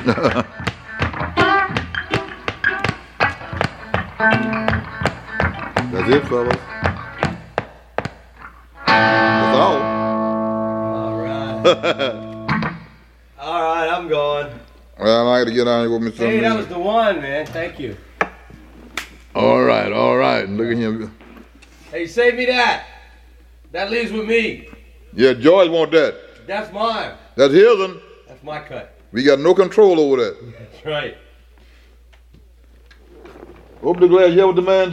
That's it, fellas. That's all. All right. All right, I'm going. Well, I got to get on here with me some Hey, that music. was the one, man. Thank you. All right, all right. Look at him. Hey, save me that. That leaves with me. Yeah, George want that. That's mine. That's his one. That's my cut. We got no control over that. That's right. Open the glass, hear what the man